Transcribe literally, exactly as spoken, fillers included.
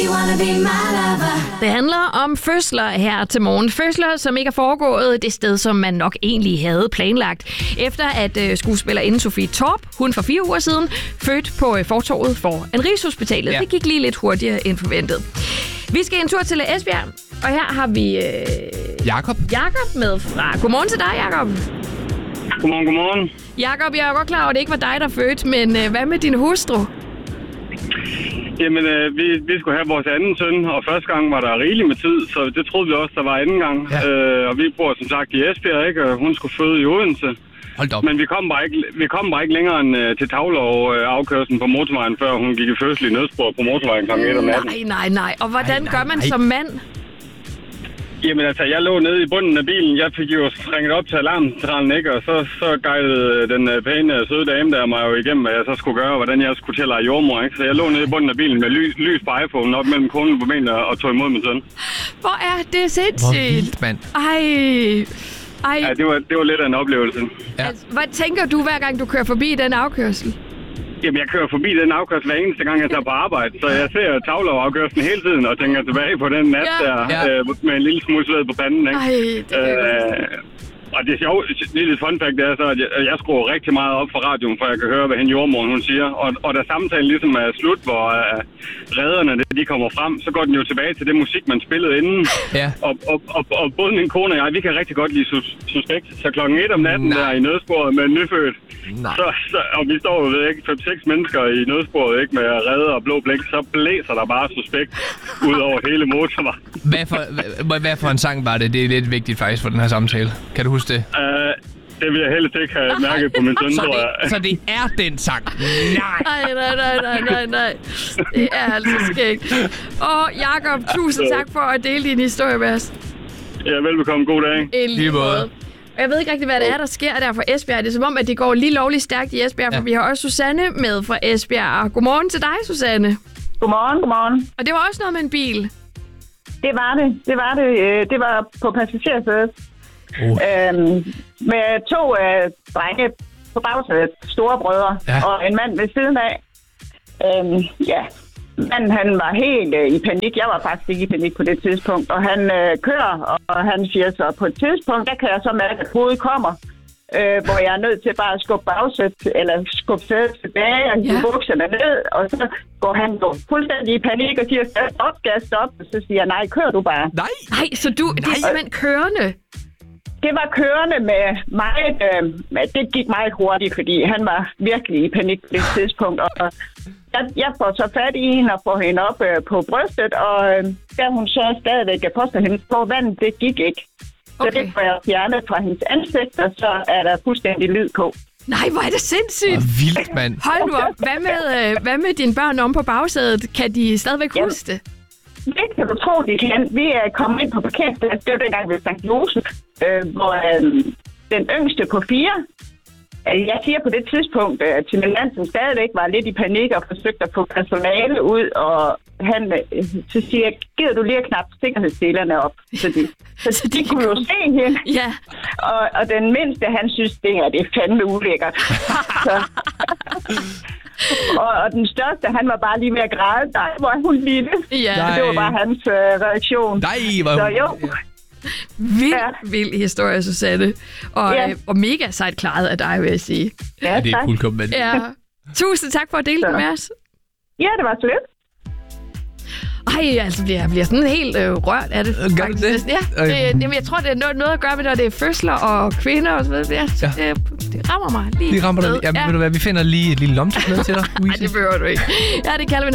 Det handler om fødsler her til morgen. Fødsler, som ikke er foregået det sted, som man nok egentlig havde planlagt. Efter at uh, skuespillerinde Sofie Torp, hun for fire uger siden, fødte på uh, fortovet for Rigshospitalet. Ja. Det gik lige lidt hurtigere end forventet. Vi skal en tur til Esbjerg, og her har vi uh, Jakob. Jakob med fra. Godmorgen til dig, Jakob. Godmorgen, godmorgen. Jakob, jeg er godt klar over, at det ikke var dig, der fødte, men uh, hvad med din hustru? Jamen, øh, vi, vi skulle have vores anden søn, og første gang var der rigeligt med tid, så det troede vi også, der var anden gang. Ja. Øh, og vi bor som sagt i Esbjerg, ikke? Og hun skulle føde i Odense. Hold op. Men vi kom bare ikke, vi kom bare ikke længere end øh, til Tavlov øh, afkørslen på motorvejen, før hun gik i fødsel i nødspor på motorvejen kl. et om natten. Nej, nej, nej. Og hvordan nej, gør man nej. som mand? Jamen altså, jeg lå nede i bunden af bilen. Jeg fik jo ringet op til alarmcentralen, ikke? Og så, så guidede den uh, pæne, søde dame der mig jo igennem, hvad jeg så skulle gøre, og hvordan jeg skulle til at lege jordmor, ikke? Så jeg lå nede i bunden af bilen med ly, lys på iPhone op mellem konen på benene og tog imod min søn. Hvor er det sindssygt? Hvor vildt, mand. Ej. Ej. Ja, det var, det var lidt af en oplevelse. Ja. Altså, hvad tænker du, hver gang du kører forbi den afkørsel? Jamen, jeg kører forbi den afkørsel hver eneste gang, jeg tager på arbejde. Så jeg ser Tavlov-afkørslen hele tiden og tænker tilbage på den nat Ja. der, Ja. øh, med en lille smule sved på panden, ikke? Ej, det kan jeg Øh, og det sjove, lille fun fact, det er så, at jeg, jeg skruer rigtig meget op for radioen, for jeg kan høre, hvad hende jordmoren hun siger. Og, og da samtalen ligesom er slut, hvor uh, redderne de kommer frem, så går den jo tilbage til det musik, man spillede inden. Ja. Og, og, og, og både min kone og jeg, vi kan rigtig godt lide sus, suspekt. Så klokken et om natten Nej. der i nødsporet med en nyfødt. Nej. Så, så, og vi står jo ved ikke fem seks mennesker i nødsporet, ikke, med redder og blå blik, så blæser der bare suspekt ud over hele motorvejen. Hvad for, hvad, hvad for en sang var det? Det er lidt vigtigt faktisk for den her samtale. Kan du huske det? Uh, det vil jeg helst ikke have mærket på min søn, Så tror jeg. det, så det er den sang? Nej. Nej, nej, nej, nej, nej, nej. Det er altså skægt. Og Jakob, tusind tak for at dele din historie med os. Ja, velbekomme. God dag. En lige Lige måde. måde. Og jeg ved ikke rigtig, hvad det er, der sker der for Esbjerg. Det er som om, at det går lige lovligt stærkt i Esbjerg, for Ja. vi har også Susanne med fra Esbjerg. Godmorgen til dig, Susanne. Godmorgen, godmorgen. Og det var også noget med en bil. Det var det. Det var det. Øh, Det var på passagersædet. Uh. Øhm, med to øh, drenge på bagsædet, store brødre, Ja. og en mand ved siden af. Øhm, ja, manden han var helt øh, i panik. Jeg var faktisk ikke i panik på det tidspunkt. Og han øh, kører, og han siger så, på et tidspunkt, der kan jeg så mærke, at hovedet kommer. Øh, hvor jeg er nødt til bare at skubbe bagsæt, eller skubbe sædet tilbage, og hive Ja. bukserne ned, og så går han jo fuldstændig i panik og siger, gas op, gas op, og så siger jeg, nej, kør du bare. Nej. Nej, så du, det er simpelthen kørende. Det var kørende med meget, øh, det gik meget hurtigt, fordi han var virkelig i panik på det tidspunkt, og jeg, jeg får så fat i hende og får hende op øh, på brystet, og øh, der hun så stadigvæk er påstået hende på vandet, det gik ikke. Så Okay. det får jeg fjernet fra hendes ansigt, og så er der fuldstændig lyd på. Nej, hvor er det sindssygt. Hvor vildt, mand. Hold nu op. Hvad med, øh, hvad med dine børn om på bagsædet? Kan de stadigvæk Jamen. huske det? Det kan du tro, de kan. Vi er kommet ind på parkeringspladsen, det var dengang ved Sankt Josef, øh, hvor øh, den yngste på fire, øh, jeg siger på det tidspunkt øh, til min mand, som stadigvæk var lidt i panik og forsøgte at få personale ud, og han øh, så siger jeg, gider du lige at knappe sikkerhedsdelerne op? Så de, så Så de de kunne jo kunne- se hende, Ja. og, og den mindste, han synes, det her det er fandme ulækkert. Så, og, og den største, han var bare lige ved at græde. Nej, hvor er hun lille. Ja. Nej. Det var bare hans øh, reaktion. Nej, hvor... Så jo, Vild, Ja. vild historie, Susanne. Og, Ja. øh, og mega sejt klaret af dig, vil jeg sige. ja, Ja, det er tak. fuldkommen vanvittigt. Ja. Tusind tak for at dele Så. det med os. Ja, det var så lidt. Ej, altså, jeg bliver sådan helt øh, rørt af det. Gør du faktisk. det? Ja, det, jamen, jeg tror, det er noget, noget at gøre med, når det er fødsler og kvinder og så videre. Ja, Ja. det, det rammer mig lige. Vi rammer dig. ved. Jamen, Ja. ved du hvad, vi finder lige et lille lomtørklæde til dig, Nej, Louise. det behøver du ikke. Ja, det kalder vi